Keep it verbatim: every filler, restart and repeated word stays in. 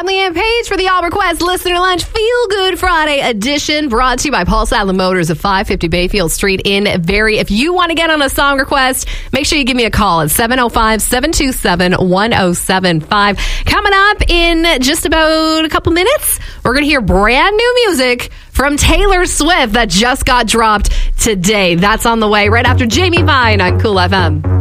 I'm Leanne Page for the All Request Listener Lunch Feel Good Friday edition, brought to you by Paul Sadler Motors of five fifty Bayfield Street in Barrie. If you want to get on a song request, make sure you give me a call at seven oh five, seven two seven, one oh seven five. Coming up in just about a couple minutes, we're going to hear brand new music from Taylor Swift that just got dropped today. That's on the way right after Jamie Vine on Cool F M.